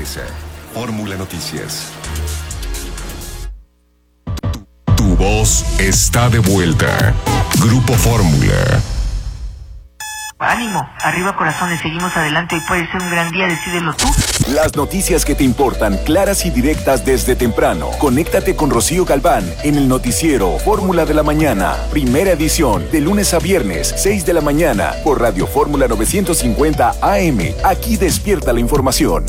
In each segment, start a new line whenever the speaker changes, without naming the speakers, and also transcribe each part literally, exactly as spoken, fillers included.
certeza. Fórmula Noticias. Tu voz está de vuelta. Grupo Fórmula.
Ánimo, arriba corazones, seguimos adelante, hoy puede ser un gran día, decídelo tú.
Las noticias que te importan, claras y directas desde temprano. Conéctate con Rocío Galván en el noticiero Fórmula de la Mañana, primera edición, de lunes a viernes, seis de la mañana, por Radio Fórmula novecientos cincuenta A M. Aquí despierta la información.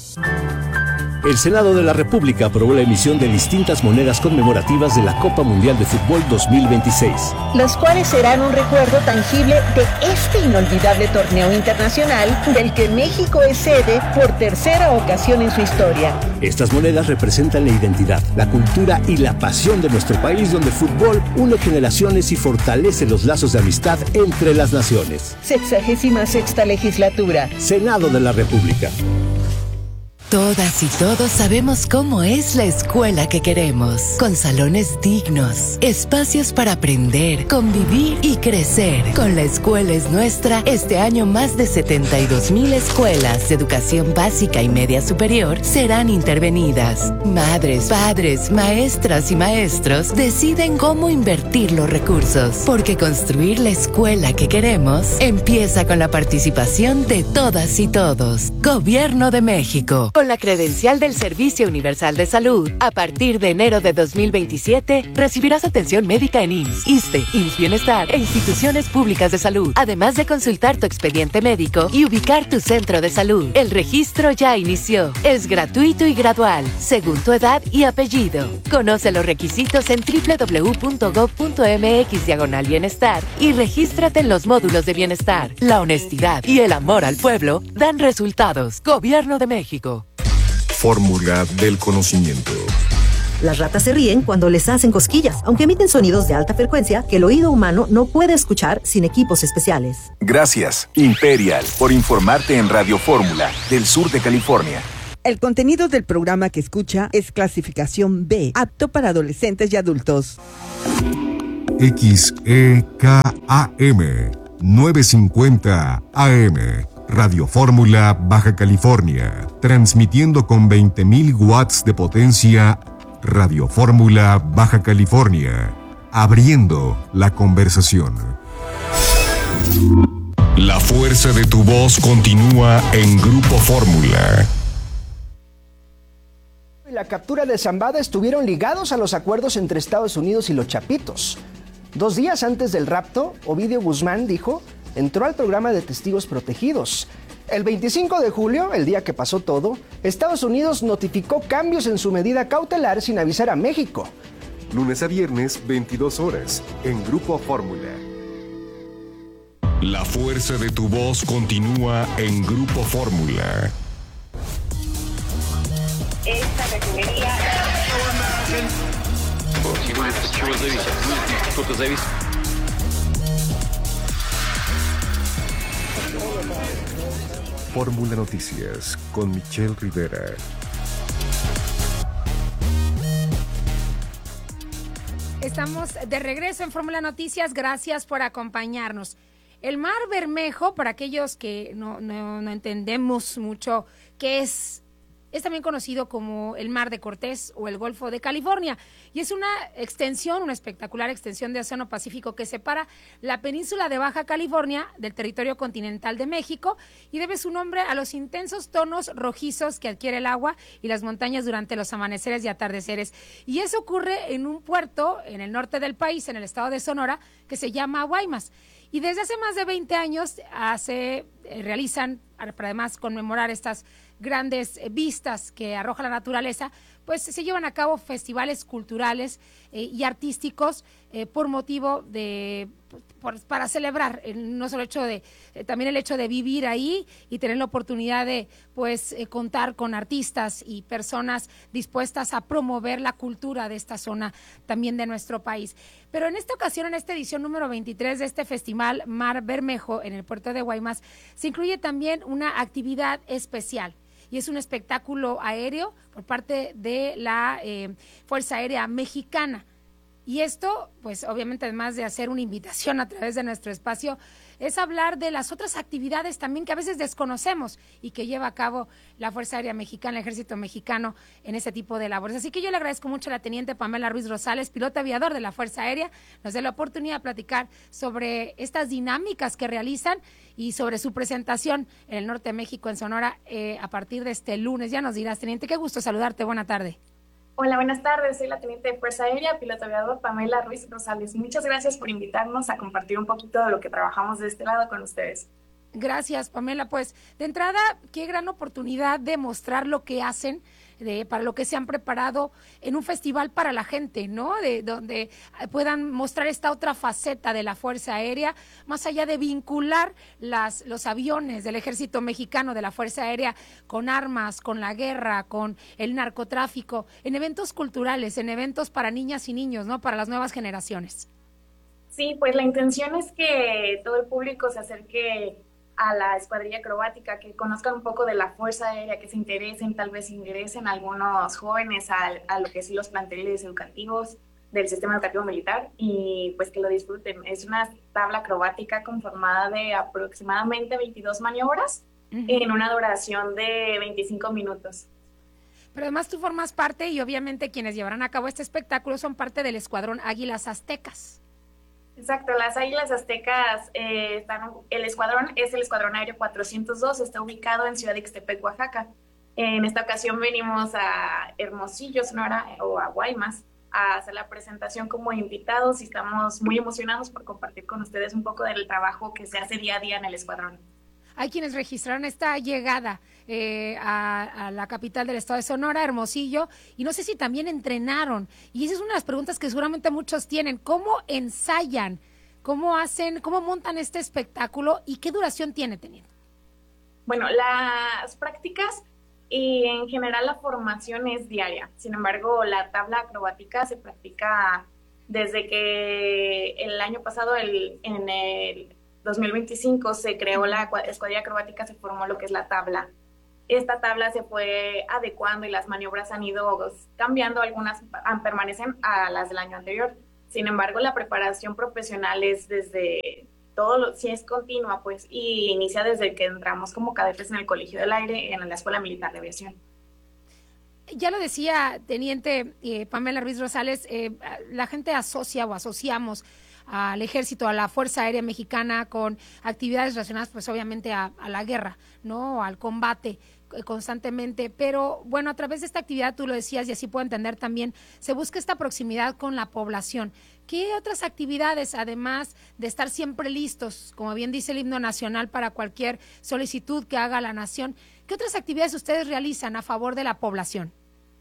El Senado de la República aprobó la emisión de distintas monedas conmemorativas de la Copa Mundial de Fútbol dos mil veintiséis.
Las cuales serán un recuerdo tangible de este inolvidable torneo internacional del que México es sede por tercera ocasión en su historia.
Estas monedas representan la identidad, la cultura y la pasión de nuestro país, donde el fútbol une generaciones y fortalece los lazos de amistad entre las naciones.
Sexagésima sexta legislatura.
Senado de la República.
Todas y todos sabemos cómo es la escuela que queremos, con salones dignos, espacios para aprender, convivir y crecer. Con La Escuela es Nuestra, este año más de setenta y dos mil escuelas de educación básica y media superior serán intervenidas. Madres, padres, maestras y maestros deciden cómo invertir los recursos, porque construir la escuela que queremos empieza con la participación de todas y todos. Gobierno de México. Con la credencial del Servicio Universal de Salud, a partir de enero de dos mil veintisiete, recibirás atención médica en I M S S, ISSSTE, I M S S Bienestar e instituciones públicas de salud, además de consultar tu expediente médico y ubicar tu centro de salud. El registro ya inició. Es gratuito y gradual, según tu edad y apellido. Conoce los requisitos en doble u doble u doble u punto gob punto eme equis diagonal bienestar y regístrate en los módulos de bienestar. La honestidad y el amor al pueblo dan resultados. Gobierno de México.
Fórmula del conocimiento.
Las ratas se ríen cuando les hacen cosquillas, aunque emiten sonidos de alta frecuencia que el oído humano no puede escuchar sin equipos especiales.
Gracias, Imperial, por informarte en Radio Fórmula, del sur de California.
El contenido del programa que escucha es clasificación B, apto para adolescentes y adultos.
X E K A M novecientos cincuenta A M. Radio Fórmula, Baja California, transmitiendo con veinte mil watts de potencia. Radio Fórmula, Baja California, abriendo la conversación. La fuerza de tu voz continúa en Grupo Fórmula.
La captura de Zambada estuvieron ligados a los acuerdos entre Estados Unidos y los Chapitos. Dos días antes del rapto, Ovidio Guzmán dijo, entró al programa de testigos protegidos. El veinticinco de julio, el día que pasó todo, Estados Unidos notificó cambios en su medida cautelar sin avisar a México.
Lunes a viernes, veintidós horas, en Grupo Fórmula. La fuerza de tu voz continúa en Grupo Fórmula.
Esta refinería...
Fórmula Noticias con Michelle Rivera.
Estamos de regreso en Fórmula Noticias, gracias por acompañarnos. El Mar Bermejo, para aquellos que no, no, no entendemos mucho qué es, es también conocido como el Mar de Cortés o el Golfo de California, y es una extensión, una espectacular extensión de Océano Pacífico que separa la península de Baja California del territorio continental de México y debe su nombre a los intensos tonos rojizos que adquiere el agua y las montañas durante los amaneceres y atardeceres. Y eso ocurre en un puerto en el norte del país, en el estado de Sonora, que se llama Guaymas. Y desde hace más de veinte años hace, eh, realizan, para además conmemorar estas grandes vistas que arroja la naturaleza, pues se llevan a cabo festivales culturales eh, y artísticos eh, por motivo de, por, para celebrar el, no solo el hecho de, eh, también el hecho de vivir ahí y tener la oportunidad de pues eh, contar con artistas y personas dispuestas a promover la cultura de esta zona también de nuestro país. Pero en esta ocasión, en esta edición número veintitrés de este festival Mar Bermejo en el puerto de Guaymas, se incluye también una actividad especial. Y es un espectáculo aéreo por parte de la eh, Fuerza Aérea Mexicana. Y esto, pues obviamente además de hacer una invitación a través de nuestro espacio, es hablar de las otras actividades también que a veces desconocemos y que lleva a cabo la Fuerza Aérea Mexicana, el Ejército Mexicano en ese tipo de labores. Así que yo le agradezco mucho a la Teniente Pamela Ruiz Rosales, piloto aviador de la Fuerza Aérea, nos dé la oportunidad de platicar sobre estas dinámicas que realizan y sobre su presentación en el norte de México, en Sonora, eh, a partir de este lunes. Ya nos dirás, Teniente, qué gusto saludarte, buena tarde.
Hola, buenas tardes. Soy la Teniente de Fuerza Aérea, piloto aviador Pamela Ruiz Rosales. Muchas gracias por invitarnos a compartir un poquito de lo que trabajamos de este lado con ustedes.
Gracias, Pamela. Pues, de entrada, qué gran oportunidad de mostrar lo que hacen, de, para lo que se han preparado en un festival para la gente, ¿no? De donde puedan mostrar esta otra faceta de la Fuerza Aérea, más allá de vincular las, los aviones del Ejército Mexicano, de la Fuerza Aérea, con armas, con la guerra, con el narcotráfico, en eventos culturales, en eventos para niñas y niños, ¿no? Para las nuevas generaciones.
Sí, pues la intención es que todo el público se acerque a la escuadrilla acrobática, que conozcan un poco de la Fuerza Aérea, que se interesen, tal vez ingresen algunos jóvenes a, a lo que sí los planteles educativos del sistema educativo militar y pues que lo disfruten. Es una tabla acrobática conformada de aproximadamente veintidós maniobras uh-huh. en una duración de veinticinco minutos.
Pero además tú formas parte y obviamente quienes llevarán a cabo este espectáculo son parte del Escuadrón Águilas Aztecas.
Exacto, las Águilas Aztecas, eh, están, el escuadrón es el Escuadrón Aéreo cuatrocientos dos, está ubicado en Ciudad de Ixtepec, Oaxaca. En esta ocasión venimos a Hermosillo, Sonora, o a Guaymas, a hacer la presentación como invitados y estamos muy emocionados por compartir con ustedes un poco del trabajo que se hace día a día en el escuadrón.
Hay quienes registraron esta llegada eh, a, a la capital del estado de Sonora, Hermosillo, y no sé si también entrenaron. Y esa es una de las preguntas que seguramente muchos tienen. ¿Cómo ensayan? ¿Cómo hacen? ¿Cómo montan este espectáculo? ¿Y qué duración tiene, Teniente?
Bueno, las prácticas y en general la formación es diaria. Sin embargo, la tabla acrobática se practica desde que el año pasado, el, en el dos mil veinticinco, se creó la escuadrilla acrobática, se formó lo que es la tabla. Esta tabla se fue adecuando y las maniobras han ido cambiando, algunas permanecen a las del año anterior. Sin embargo, la preparación profesional es desde todo, lo, si es continua, pues, y inicia desde que entramos como cadetes en el Colegio del Aire, en la Escuela Militar de Aviación.
Ya lo decía, Teniente eh, Pamela Ruiz Rosales, eh, la gente asocia o asociamos al ejército, a la Fuerza Aérea Mexicana con actividades relacionadas pues obviamente a, a la guerra, ¿no? Al combate eh, constantemente, pero bueno, a través de esta actividad, tú lo decías y así puedo entender también, se busca esta proximidad con la población. ¿Qué otras actividades, además de estar siempre listos, como bien dice el himno nacional, para cualquier solicitud que haga la nación, qué otras actividades ustedes realizan a favor de la población?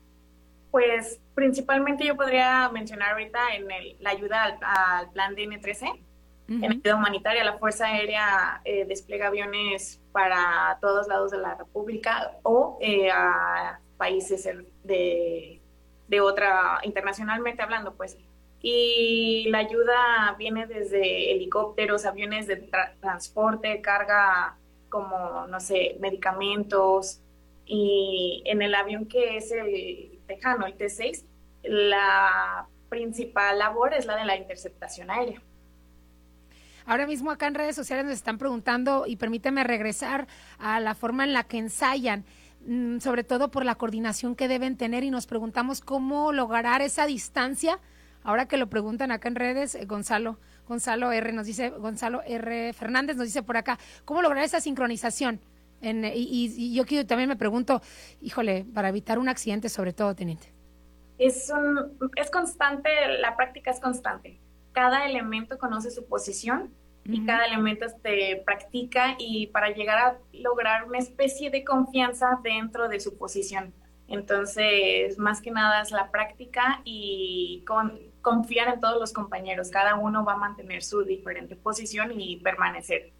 Pues principalmente yo podría mencionar ahorita en el, la ayuda al, al plan D N trece, uh-huh. en ayuda humanitaria. La Fuerza Aérea eh, despliega aviones para todos lados de la República o eh, a países de, de otra, internacionalmente hablando, pues. Y la ayuda viene desde helicópteros, aviones de tra- transporte, carga como, no sé, medicamentos. Y en el avión que es el Tejano, el T seis, la principal labor es la de la interceptación aérea.
Ahora mismo acá en redes sociales nos están preguntando, y permíteme regresar a la forma en la que ensayan, mmm, sobre todo por la coordinación que deben tener, y nos preguntamos cómo lograr esa distancia. Ahora que lo preguntan acá en redes, eh, Gonzalo, Gonzalo R nos dice, Gonzalo R Fernández nos dice por acá, ¿cómo lograr esa sincronización? En, y, y yo quiero, también me pregunto, híjole, para evitar un accidente sobre todo, Teniente.
Es, un, es constante, la práctica es constante. Cada elemento conoce su posición uh-huh. y cada elemento se practica y para llegar a lograr una especie de confianza dentro de su posición. Entonces, más que nada es la práctica y con, confiar en todos los compañeros. Cada uno va a mantener su diferente posición y permanecer.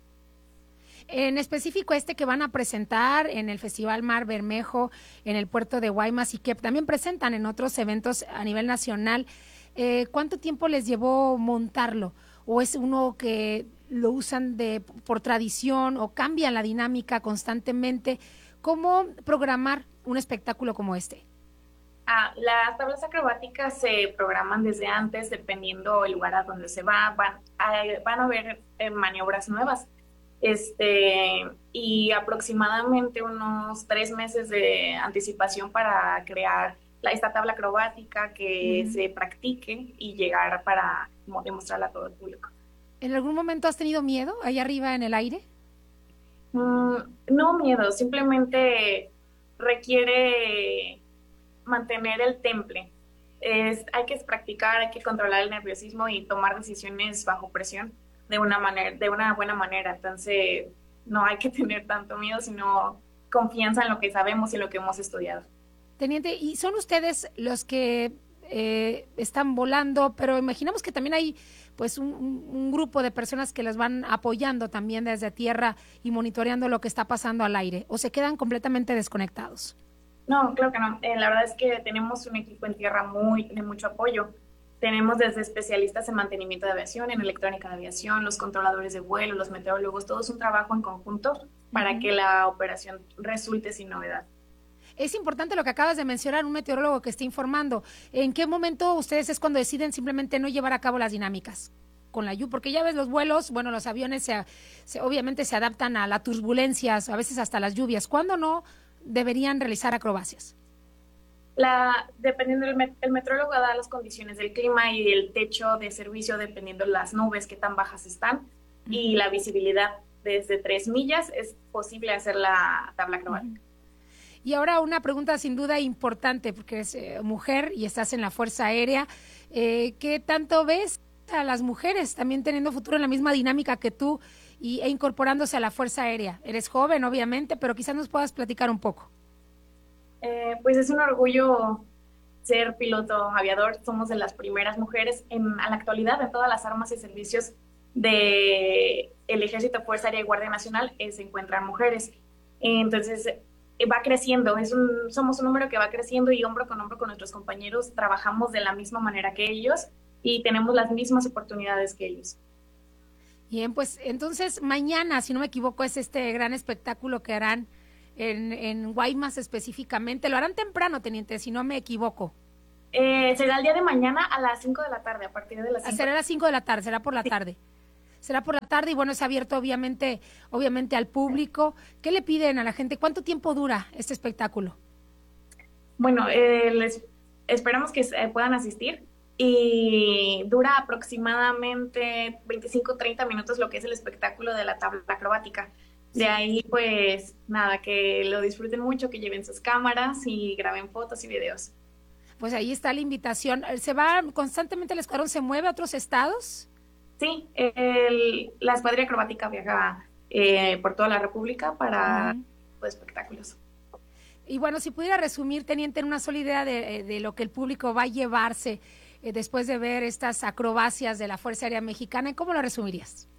En específico este que van a presentar en el Festival Mar Bermejo, en el puerto de Guaymas, y que también presentan en otros eventos a nivel nacional, eh, ¿cuánto tiempo les llevó montarlo? ¿O es uno que lo usan de por tradición o cambian la dinámica constantemente? ¿Cómo programar un espectáculo como este?
Ah, las tablas acrobáticas se programan desde antes, dependiendo el lugar a donde se va. Van a, van a haber eh, maniobras nuevas. Este, y aproximadamente unos tres meses de anticipación para crear la, esta tabla acrobática que uh-huh. se practique y llegar para demostrarla a todo el público.
¿En algún momento has tenido miedo ahí arriba en el aire?
Mm, no miedo, simplemente requiere mantener el temple. Es, hay que practicar, hay que controlar el nerviosismo y tomar decisiones bajo presión de una manera, de una buena manera. Entonces, no hay que tener tanto miedo, sino confianza en lo que sabemos y lo que hemos estudiado.
Teniente, ¿y son ustedes los que eh, están volando? Pero imaginamos que también hay pues un, un grupo de personas que les van apoyando también desde tierra y monitoreando lo que está pasando al aire, ¿o se quedan completamente desconectados?
No, claro que no. Eh, la verdad es que tenemos un equipo en tierra muy de mucho apoyo. Tenemos desde especialistas en mantenimiento de aviación, en electrónica de aviación, los controladores de vuelo, los meteorólogos, todo es un trabajo en conjunto para uh-huh. que la operación resulte sin novedad.
Es importante lo que acabas de mencionar, un meteorólogo que esté informando. ¿En qué momento ustedes es cuando deciden simplemente no llevar a cabo las dinámicas con la lluvia? Porque ya ves los vuelos, bueno, los aviones se, se, obviamente se adaptan a las turbulencias, a veces hasta las lluvias. ¿Cuándo no deberían realizar acrobacias?
La, dependiendo del met, el metrólogo da las condiciones del clima y el techo de servicio, dependiendo de las nubes, qué tan bajas están, uh-huh. y la visibilidad desde tres millas, es posible hacer la tabla acrobática. Uh-huh.
Y ahora una pregunta sin duda importante, porque eres eh, mujer y estás en la Fuerza Aérea. Eh, ¿Qué tanto ves a las mujeres también teniendo futuro en la misma dinámica que tú y, e incorporándose a la Fuerza Aérea? Eres joven, obviamente, pero quizás nos puedas platicar un poco.
Eh, pues es un orgullo ser piloto aviador. Somos de las primeras mujeres en a la actualidad en todas las armas y servicios del Ejército, Fuerza Aérea y Guardia Nacional eh, se encuentran mujeres. Entonces eh, va creciendo, es un, somos un número que va creciendo y hombro con hombro con nuestros compañeros trabajamos de la misma manera que ellos y tenemos las mismas oportunidades que ellos.
Bien, pues entonces mañana, si no me equivoco, es este gran espectáculo que harán en, en Guaymas específicamente. Lo harán temprano, teniente, si no me equivoco.
Eh, será el día de mañana a las cinco de la tarde, a partir de las cinco.
Será a las cinco de la tarde, será por la sí. tarde. Será por la tarde y bueno, es abierto obviamente, obviamente al público. ¿Qué le piden a la gente? ¿Cuánto tiempo dura este espectáculo?
Bueno, eh, les esperamos que eh, puedan asistir y dura aproximadamente veinticinco a treinta minutos lo que es el espectáculo de la tabla acrobática. De ahí, pues, nada, que lo disfruten mucho, que lleven sus cámaras y graben fotos y videos.
Pues ahí está la invitación. ¿Se va constantemente el escuadrón? ¿Se mueve a otros estados?
Sí, el, la escuadrilla acrobática viaja eh, por toda la República para uh-huh. pues, espectáculos.
Y bueno, si pudiera resumir, teniente, en una sola idea de, de lo que el público va a llevarse eh, después de ver estas acrobacias de la Fuerza Aérea Mexicana, ¿cómo lo resumirías?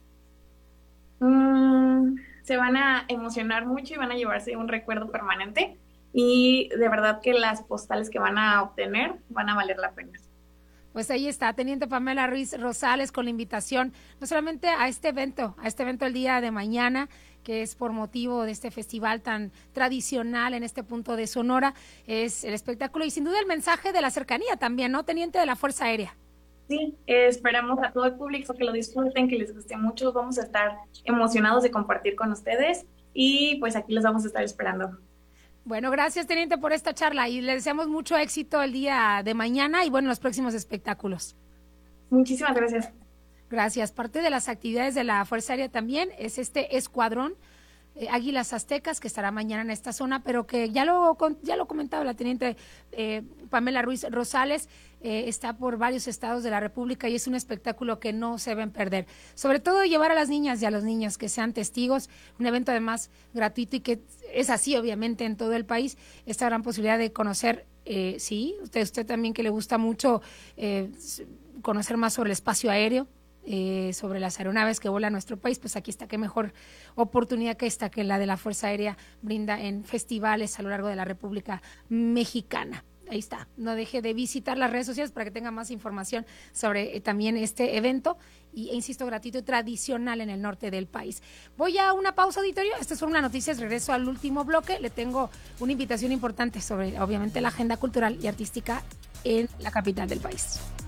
Mm, se van a emocionar mucho y van a llevarse un recuerdo permanente y de verdad que las postales que van a obtener van a valer la pena.
Pues ahí está, teniente Pamela Ruiz Rosales, con la invitación no solamente a este evento, a este evento el día de mañana, que es por motivo de este festival tan tradicional en este punto de Sonora, es el espectáculo y sin duda el mensaje de la cercanía también, ¿no, teniente, de la Fuerza Aérea?
Sí, eh, esperamos a todo el público que lo disfruten, que les guste mucho, vamos a estar emocionados de compartir con ustedes y pues aquí los vamos a estar esperando.
Bueno, gracias, teniente, por esta charla y le deseamos mucho éxito el día de mañana y bueno, los próximos espectáculos.
Muchísimas gracias.
Gracias. Parte de las actividades de la Fuerza Aérea también es este escuadrón eh, Águilas Aztecas que estará mañana en esta zona, pero que ya lo ya lo comentaba la teniente eh, Pamela Ruiz Rosales, eh, está por varios estados de la República y es un espectáculo que no se deben perder. Sobre todo llevar a las niñas y a los niños que sean testigos, un evento además gratuito y que es así obviamente en todo el país, esta gran posibilidad de conocer, eh, sí, usted, usted también que le gusta mucho eh, conocer más sobre el espacio aéreo, Eh, sobre las aeronaves que vuelan a nuestro país, pues aquí está, qué mejor oportunidad que esta que la de la Fuerza Aérea brinda en festivales a lo largo de la República Mexicana. Ahí está, no deje de visitar las redes sociales para que tenga más información sobre eh, también este evento y, e insisto, gratuito y tradicional en el norte del país. Voy a una pausa, auditorio. Esta es Fórmula Noticias. Regreso al último bloque. Le tengo una invitación importante sobre, obviamente, la agenda cultural y artística en la capital del país.